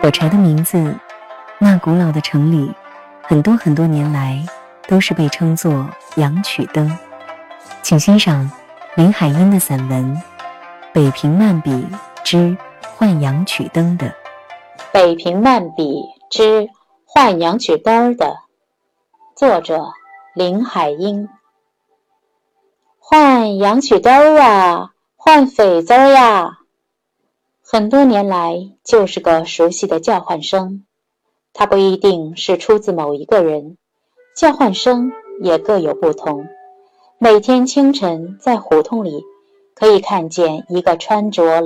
火柴的名字，那古老的城里，很多年来都是被称作洋曲灯。请欣赏林海音的散文《北平漫笔之换洋曲灯》的《 北平漫笔之换洋曲灯》的作者林海音。换洋曲灯啊，换翡子呀！很多年来就是个熟悉的叫唤声，它不一定是出自某一个人，叫唤声也各有不同。每天清晨在胡同里可以看见一个穿着